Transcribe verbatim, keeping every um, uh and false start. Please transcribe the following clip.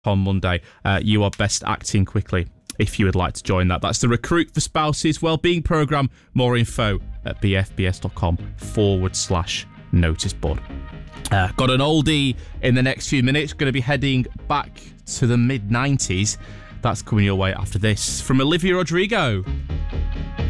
on Monday. Uh, you are best acting quickly if you would like to join that. That's the Recruit for Spouses Wellbeing Programme. More info at bfbs.com forward slash notice board. Uh, got an oldie in the next few minutes. Going to be heading back to the mid nineties. That's coming your way after this from Olivia Rodrigo.